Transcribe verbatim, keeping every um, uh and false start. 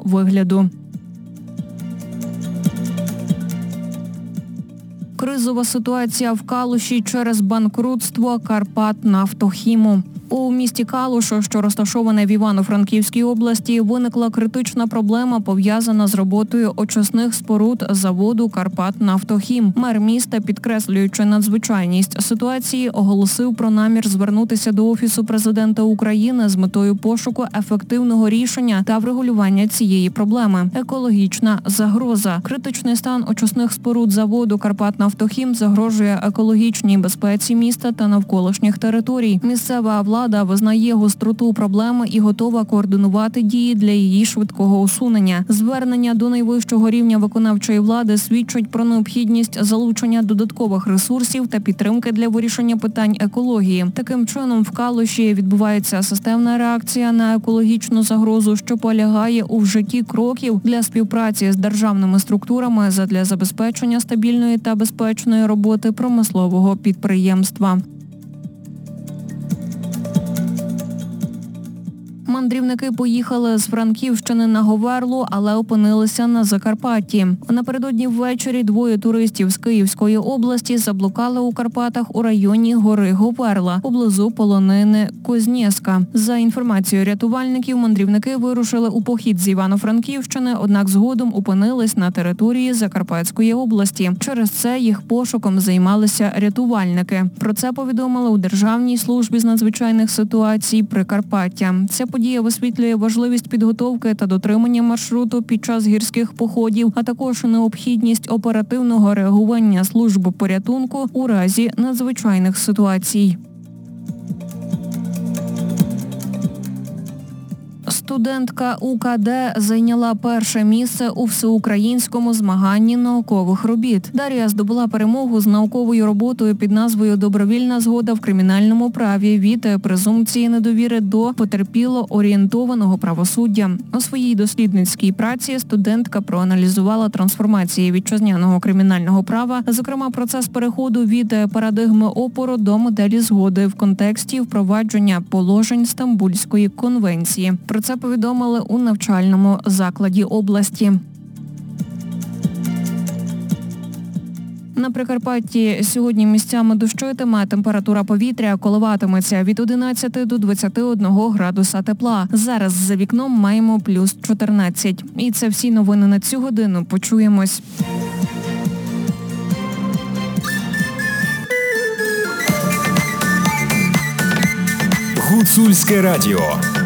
вигляду. Кризова ситуація в Калуші через банкрутство «Карпатнафтохіму». У місті Калуш, що розташоване в Івано-Франківській області, виникла критична проблема, пов'язана з роботою очисних споруд заводу «Карпатнафтохім». Мер міста, підкреслюючи надзвичайність ситуації, оголосив про намір звернутися до Офісу президента України з метою пошуку ефективного рішення та врегулювання цієї проблеми. Екологічна загроза. Критичний стан очисних споруд заводу «Карпатнафтохім» загрожує екологічній безпеці міста та навколишніх територій. Місцева влада Влада визнає гостроту проблеми і готова координувати дії для її швидкого усунення. Звернення до найвищого рівня виконавчої влади свідчить про необхідність залучення додаткових ресурсів та підтримки для вирішення питань екології. Таким чином, в Калуші відбувається системна реакція на екологічну загрозу, що полягає у вжитті кроків для співпраці з державними структурами задля забезпечення стабільної та безпечної роботи промислового підприємства. Мандрівники поїхали з Франківщини на Говерлу, але опинилися на Закарпатті. Напередодні ввечері двоє туристів з Київської області заблукали у Карпатах у районі гори Говерла, поблизу полонини Кознєска. За інформацією рятувальників, мандрівники вирушили у похід з Івано-Франківщини, однак згодом опинились на території Закарпатської області. Через це їх пошуком займалися рятувальники. Про це повідомили у Державній службі з надзвичайних ситуацій Прикарпаття. Ця подія висвітлює важливість підготовки та дотримання маршруту під час гірських походів, а також необхідність оперативного реагування служб порятунку у разі надзвичайних ситуацій. Студентка У Ка Де зайняла перше місце у всеукраїнському змаганні наукових робіт. Дар'я здобула перемогу з науковою роботою під назвою «Добровільна згода в кримінальному праві від презумпції недовіри до потерпіло-орієнтованого правосуддя». У своїй дослідницькій праці студентка проаналізувала трансформації вітчизняного кримінального права, зокрема процес переходу від парадигми опору до моделі згоди в контексті впровадження положень Стамбульської конвенції. Про це повідомили у навчальному закладі області. На Прикарпатті сьогодні місцями дощитиме, температура повітря коливатиметься від одинадцяти до двадцяти одного градуса тепла. Зараз за вікном маємо плюс чотирнадцять. І це всі новини на цю годину. Почуємось. Гуцульське радіо.